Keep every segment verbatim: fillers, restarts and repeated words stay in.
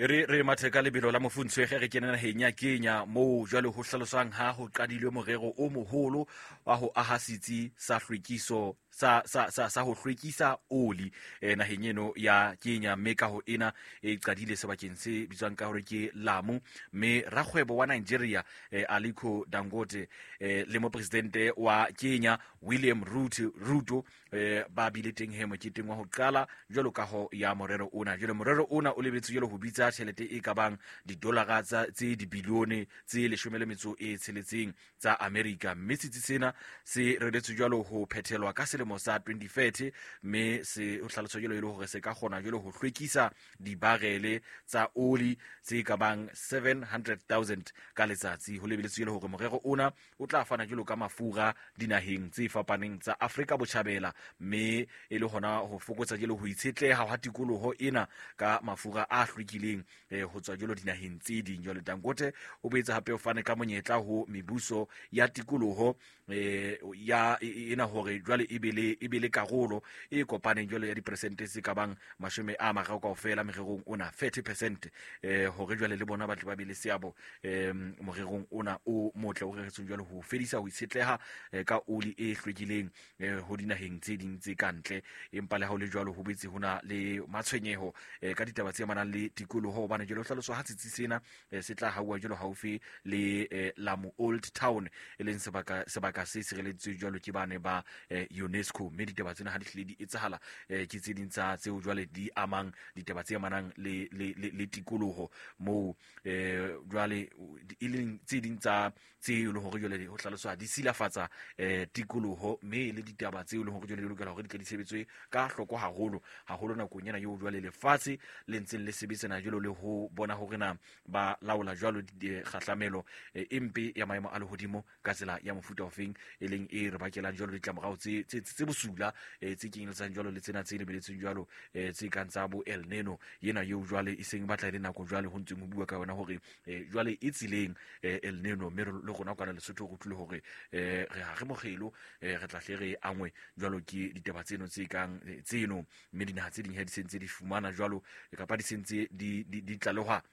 re re matheka lebelo la mofuntshwege re kenena henya Kenya mo jwale ho hlalosang ha ho qadilwe morero o moholo wa ho aha setsi sa hlwekiso sa sa sa sa ho hlwekisa oli eh, naheng eno ya Kenya, mme ka ho ena e qadile sebakeng se bitswang ka hore ke Lamu, mme rakgwebo wa Nigeria eh, Aliko Dangote eh, le mo presidente wa Kenya William Ruto Ruto eh, ba bile teng he moketeng wa ho qala jwalo ka ho ya morero ona. Jwale morero ona o lebetse jwalo ho bitsa tjhelete e ka bang didolara tsa tse dibilione tse leshome le metso e tsheletseng tsa America, mme setsi sena se redetswe jwalo ho phethelwa ka selemo sa twenty thirty, mme se o hlaloswa jwalo ile hore se ka kgona jwalo ho hlwekisa dibarele tsa oli tse ka bang seven hundred thousand ka letsatsi. Ho lebeletswe jwalo hore morero ona o tla fana jwalo ka mafura dinaheng tse fapaneng tsa Afrika Botjhabela, mme e le hona ho fokotsa jwalo ho itshetleha ha tikoloho ena ka mafura a hlwekileng eh, ho tswa jwalo dinaheng tse ding. Jwale Dangote o boetse hape o fane ka monyetla ho mebuso ya tikoloho eh, ya ena hore jwale e bele e bele karolo e kopaneng jwale ya dipersente se ka bang mashome a mararo kaofela mererong ona thirty percent eh, hore jwale le bona ba tle ba bele seabo eh, morerong ona o motle o reretswe jwale ho fedisa ho itshetleha eh, ka oli e hlwekileng eh, ho dinaheng tse ding tse kantle. Empa le ha o le jwalo ho betse hona le matshwenyeho eh, ka ditaba tse amanang le tikoloho hobane jwale ho hlaloswa ha setsi sena eh, se tla hauwa jwalo haufi le eh, Lamu Old Town, e leng sebaka sebaka se sireletswe jwalo ke bane ba eh, UNESCO, mme ditaba tsena ha di hle di etsahala eh, ke tse ding tsa tseo jwale di amang ditaba tse amanang le le le, le tikoloho mo eh, jwale e leng tse ding tsa tseo le hore jwale ho hlaloswa di silafatsa eh, tikoloho, mme le ditaba tseo le hore jwale di lokela hore di tla di sebetswe ka hloko haholo haholo nakong ena eo jwale lefatshe le ntseng le sebetsana jwalo le ho bona hore na ba laola jwalo kgahlamelo eh, empe ya maemo a lehodimo ka tsela ya mofuta ofeng, e leng e re bakelang jwalo ditlamorao tse tse bosula eh, tse kenyeletsang jwalo le tsena tse lebeletseng jwalo eh, tse kang tsa bo El Nino yena eo jwale e seng batla le nako jwale ho ntseng ho bua ka yona hore eh, jwale e tsileng eh, El Nino, mme le rona kana Lesotho go tlile hore eh, re ha re mogelo eh, re tla hle re angwe jwalo ke ditaba tseno tse kang eh, tseno, mme dinaha tse ding ha di sentse di fumana jwalo kapa di sentse di di, di tlaloha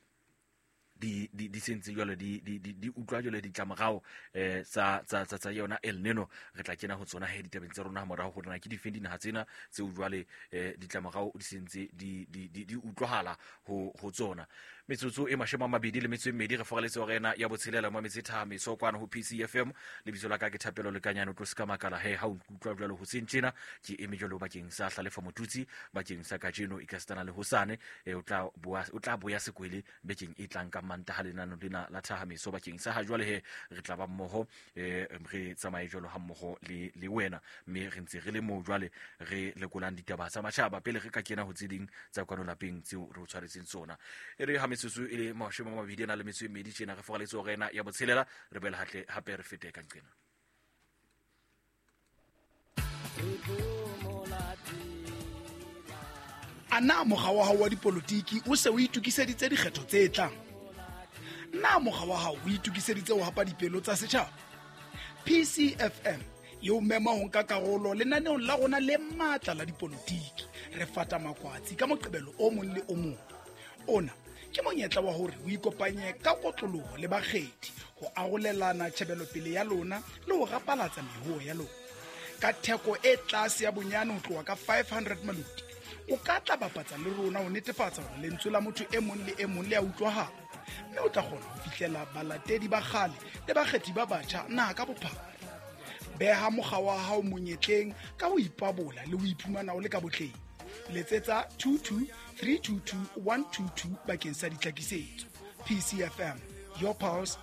di di di sentse jwale di di di utlwa jwale di tlamorao eh tsa tsa tsa yona El Nino. Re tla kena ho tsona he ditabeng tsa rona morao ho rena ke difendi dinaha tsena tse o jwale eh di tlamorao di sentse di di di utlwahala ho ho tsona. Metsotso e mashome a mabedi le metso e mmedi re foreletse orena ya botshelela mo metsi thame so kwana ho P C F M le bitso la ka ke Thapelo le Kanyano tlo ska makala he ha o utlwa jwale ho sentjena ke eme jwalo bakeng sa hlalefa motutsi bakeng sa kajeno ikastana le hosane e o tla bua o tla boya sekwele bekeng e tlang ka mantaha lenano lena la thahamiso bakeng sa ha jwale he re tla ba mmoho eh re tsamaye jwalo ha mmoho le le wena, mme re ntse re le mo jwale re lekolang ditaba tsa matjhaba pele re ka kena ho tseding tsa kwano lapeng tseo re o tshwaretseng tsona. E re ha metsotso e le mashome a mabedi na le metso e mmedi tjena re foraletse orena ya botshelela re bela hatle hape re fete ka nqena. Ana mokga wa hao wa dipolotiki o se o itukiseditse dikgetho tse tlang? Na mokga wa hao o itukiseditse ho hapa dipelo tsa setjhaba? P C F M yo mema ho nka karolo lenaneong la rona le matla la dipolotiki. Re fata makwatsi ka moqebelo o mong le o mong. Ona ke monyetla wa hore o ikopanye ka kotloloho le bakgethi ho arolelana tjhebelo pele ya lona le ho rapalatsa mehuo ya lona. Ka theko e tlase ya bonyane ho tloha ka five hundred maludi, o ka tla bapatsa le rona ho netefatsa hore lentswe la motho e mong le e mong le a utlwahala, mme o tla kgona ho fihlela balatedi ba kgale le bakgethi ba batjha naha ka bophara. Beha mokga wa hao monyetleng ka ho ipabola le ho iphumana o le ka botleng. Letsetsa two two three two two one two two bakeng sa ditlhakisetso. P C F M, your pulse,